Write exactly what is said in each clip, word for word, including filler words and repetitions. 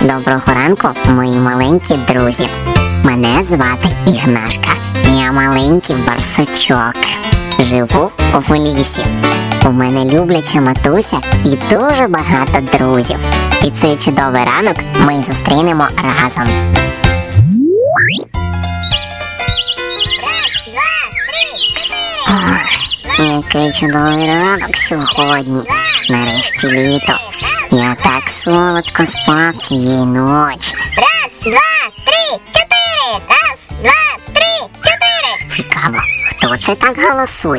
Доброго ранку, мої маленькі друзі. Мене звати Ігнашка. Я маленький барсучок. Живу в лісі. У мене любляча матуся і дуже багато друзів. І цей чудовий ранок ми зустрінемо разом. Раз, два, три, чотири. Ох, який чудовий ранок сьогодні. Нарешті літо. Я так солодко спав цієї ночі. Раз, два, три, чотири. Раз, два, три, чотири. Цікаво, хто це так голосує?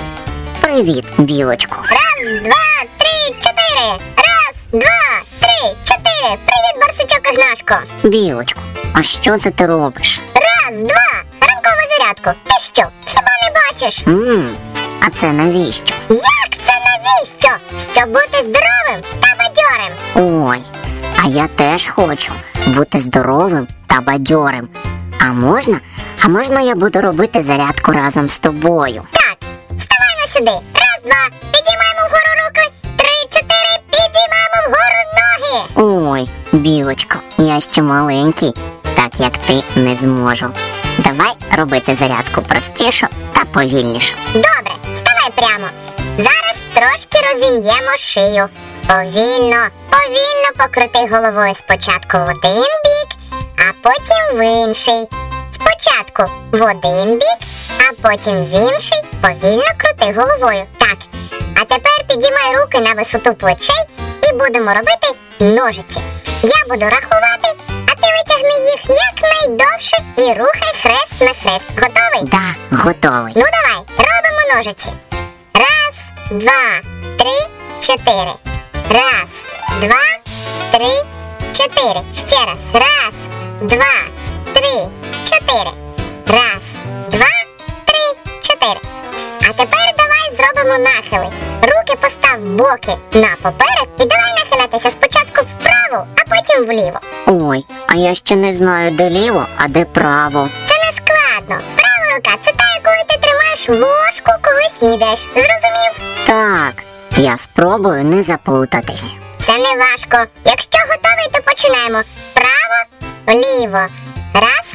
Привіт, білочку. Раз, два, три, чотири. Раз, два, три, чотири. Привіт, барсучок Ігнашко. Білочку, а що це ти робиш? Раз, два. Ранкову зарядку. Ти що, хіба не бачиш? Ммм, а це навіщо? Як це навіщо? Щоб бути здоровим та бадьорим. Ой, а я теж хочу бути здоровим та бадьорим. А можна? А можна я буду робити зарядку разом з тобою? Так, вставаймо сюди. Раз, два, підіймаємо вгору руки. Три, чотири, підіймаємо вгору ноги. Ой, білочко, я ще маленький, так як ти не зможу. Давай робити зарядку простішу та повільнішу. Добре, вставай прямо. Зараз трошки розім'ємо шию. Повільно, повільно покрути головою спочатку в один бік, а потім в інший. Спочатку в один бік, а потім в інший. Повільно крути головою. Так. А тепер підіймай руки на висоту плечей і будемо робити ножиці. Я буду рахувати, а ти витягни їх якнайдовше і рухай хрест на хрест. Готовий? Да, готовий. Ну давай, робимо ножиці. Раз, два, три, чотири. Раз, два, три, чотири. Ще раз. Раз, два, три, чотири. Раз, два, три, чотири. А тепер давай зробимо нахили. Руки постав в боки на поперек і давай нахилятися спочатку вправо, а потім вліво. Ой, а я ще не знаю, де ліво, а де право. Це не складно. Права рука – це та, якою ти тримаєш ложку, коли снідаєш. Зрозумів? Так, я спробую не заплутатись. Це не важко. Якщо готовий, то починаємо. Право, вліво. Раз,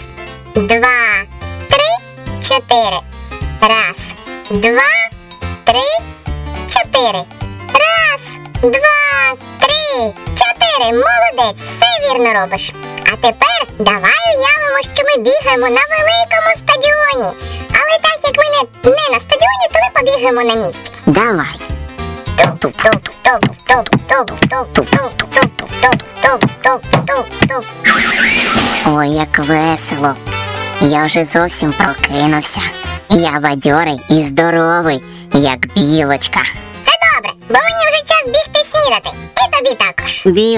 два, три, чотири. Раз, два, три, чотири. Раз, два, три, чотири. Молодець, все вірно робиш. А тепер давай уявимо, що ми бігаємо на великому стадіоні. Але так як ми не, не на стадіоні, то ми побігаємо на місці. Давай. Ой, як весело. Я вже зовсім прокинувся. Я бадьорий і здоровий, як білочка. Це добре, бо мені вже час бігти снідати. І тобі також. Бі...